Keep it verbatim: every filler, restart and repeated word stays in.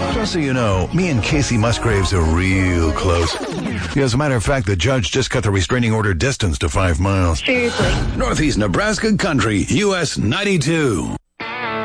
Just so you know, me and Casey Musgraves are real close. As a matter of fact, the judge just cut the restraining order distance to five miles. Seriously. Northeast Nebraska Country, U S ninety-two.